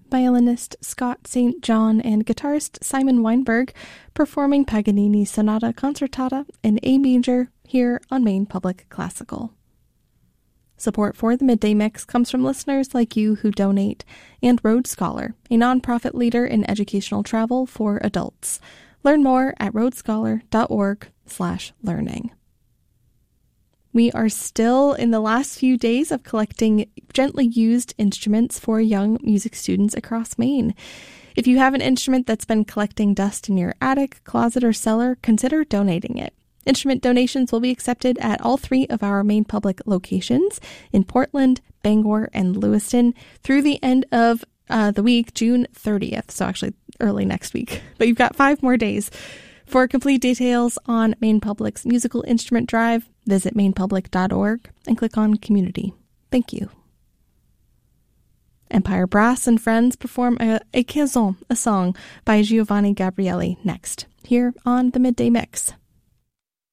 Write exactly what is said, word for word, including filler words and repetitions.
violinist Scott Saint John and guitarist Simon Weinberg performing Paganini's Sonata Concertata in A major here on Maine Public Classical. Support for the Midday Mix comes from listeners like you who donate, and Rhodes Scholar, a nonprofit leader in educational travel for adults. Learn more at rhodescholar.org slash learning. We are still in the last few days of collecting gently used instruments for young music students across Maine. If you have an instrument that's been collecting dust in your attic, closet, or cellar, consider donating it. Instrument donations will be accepted at all three of our Maine Public locations in Portland, Bangor, and Lewiston through the end of uh, the week, June thirtieth. So actually early next week, but you've got five more days. For complete details on Maine Public's musical instrument drive, visit maine public dot org and click on Community. Thank you. Empire Brass and Friends perform a, a Canzone, a song by Giovanni Gabrielli next, here on the Midday Mix.